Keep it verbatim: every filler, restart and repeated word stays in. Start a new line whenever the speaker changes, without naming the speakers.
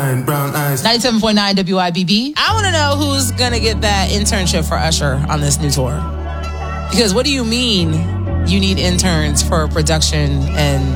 wine, brown eyes.
ninety-seven point nine W I B B.
I want to know who's going to get that internship for Usher on this new tour. Because what do you mean you need interns for production and